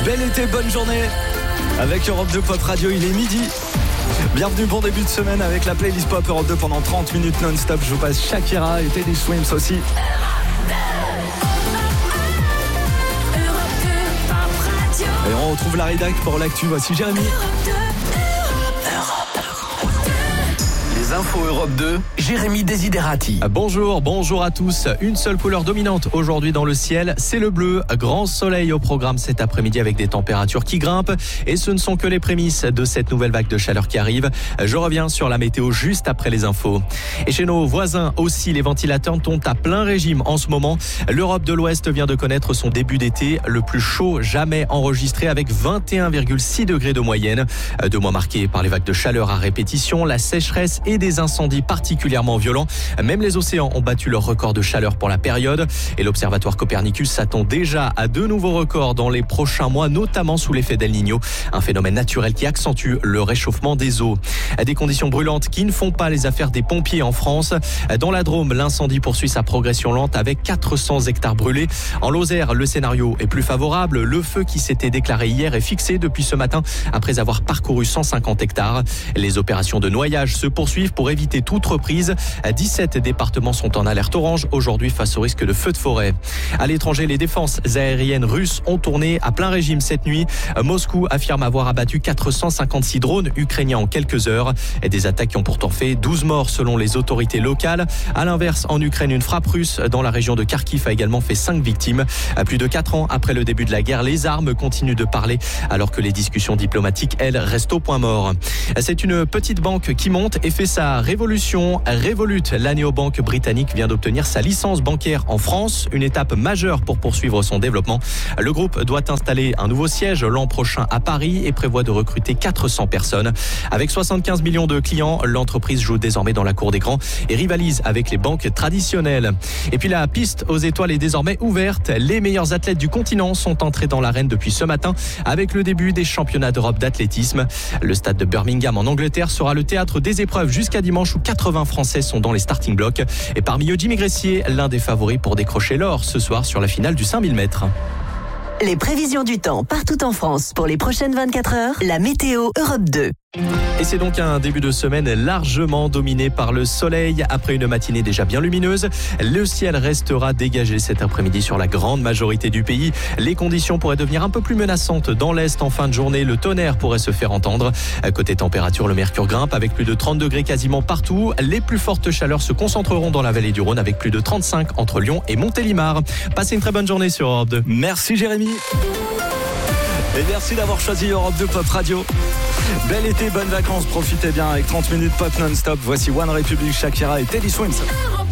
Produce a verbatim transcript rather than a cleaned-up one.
Bel été, bonne journée avec Europe deux Pop Radio, il est midi. Bienvenue, bon début de semaine avec la playlist Pop Europe deux pendant trente minutes non-stop. Je vous passe Shakira et Teddy Swims aussi. Et on retrouve la rédac pour l'actu. Voici Jérémy. Info Europe deux, Jérémy Desiderati. Bonjour, bonjour à tous. Une seule couleur dominante aujourd'hui dans le ciel, c'est le bleu. Grand soleil au programme cet après-midi avec des températures qui grimpent. Et ce ne sont que les prémices de cette nouvelle vague de chaleur qui arrive. Je reviens sur la météo juste après les infos. Et chez nos voisins aussi, les ventilateurs tombent à plein régime en ce moment. L'Europe de l'Ouest vient de connaître son début d'été, le plus chaud jamais enregistré avec vingt et un virgule six degrés de moyenne. Deux mois marqués par les vagues de chaleur à répétition, la sécheresse et des incendies particulièrement violents. Même les océans ont battu leur record de chaleur pour la période. Et l'Observatoire Copernicus s'attend déjà à de nouveaux records dans les prochains mois, notamment sous l'effet d'El Niño, un phénomène naturel qui accentue le réchauffement des eaux. Des conditions brûlantes qui ne font pas les affaires des pompiers en France. Dans la Drôme, l'incendie poursuit sa progression lente avec quatre cents hectares brûlés. En Lozère, le scénario est plus favorable. Le feu qui s'était déclaré hier est fixé depuis ce matin après avoir parcouru cent cinquante hectares. Les opérations de noyage se poursuivent pour éviter toute reprise. dix-sept départements sont en alerte orange aujourd'hui face au risque de feu de forêt. À l'étranger, les défenses aériennes russes ont tourné à plein régime cette nuit. Moscou affirme avoir abattu quatre cent cinquante-six drones ukrainiens en quelques heures. Des attaques qui ont pourtant fait douze morts selon les autorités locales. À l'inverse, en Ukraine, une frappe russe dans la région de Kharkiv a également fait cinq victimes. À plus de quatre ans après le début de la guerre, les armes continuent de parler alors que les discussions diplomatiques, elles, restent au point mort. C'est une petite banque qui monte et fait sa révolution. Revolut, la néobanque britannique, vient d'obtenir sa licence bancaire en France, une étape majeure pour poursuivre son développement. Le groupe doit installer un nouveau siège l'an prochain à Paris et prévoit de recruter quatre cents personnes. Avec soixante-quinze millions de clients, l'entreprise joue désormais dans la cour des grands et rivalise avec les banques traditionnelles. Et puis la piste aux étoiles est désormais ouverte. Les meilleurs athlètes du continent sont entrés dans l'arène depuis ce matin avec le début des championnats d'Europe d'athlétisme. Le stade de Birmingham en Angleterre sera le théâtre des épreuves jusqu'à dimanche où quatre-vingts Français sont dans les starting blocks. Et parmi eux, Jimmy Gressier, l'un des favoris pour décrocher l'or ce soir sur la finale du cinq mille mètres. Les prévisions du temps partout en France pour les prochaines vingt-quatre heures, la météo Europe deux. Et c'est donc un début de semaine largement dominé par le soleil. Après une matinée déjà bien lumineuse, le ciel restera dégagé cet après-midi sur la grande majorité du pays. Les conditions pourraient devenir un peu plus menaçantes dans l'Est en fin de journée. Le tonnerre pourrait se faire entendre. Côté température, le mercure grimpe avec plus de trente degrés quasiment partout. Les plus fortes chaleurs se concentreront dans la vallée du Rhône avec plus de trente-cinq entre Lyon et Montélimar. Passez une très bonne journée sur Europe deux. Merci Jérémy. Et merci d'avoir choisi Europe deux Pop Radio. Bel été, bonnes vacances, profitez bien avec trente minutes pop non-stop. Voici One Republic, Shakira et Teddy Swims.